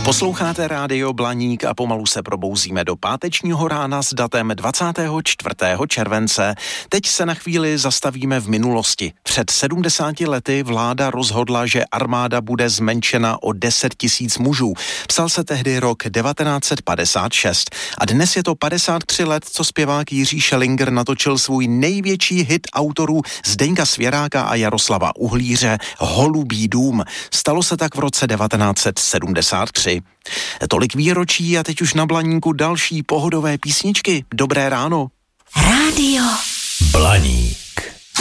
Posloucháte Rádio Blaník a pomalu se probouzíme do pátečního rána s datem 24. července. Teď se na chvíli zastavíme v minulosti. Před 70 lety vláda rozhodla, že armáda bude zmenšena o 10 000 mužů. Psal se tehdy rok 1956 a dnes je to 53 let, co zpěvák Jiří Schellinger natočil svůj největší hit autorů Zdeňka Svěráka a Jaroslava Uhlíře Holubý dům. Stalo se tak v roce 1973. Tolik výročí a teď už na Blaníku další pohodové písničky. Dobré ráno. Rádio Blaník.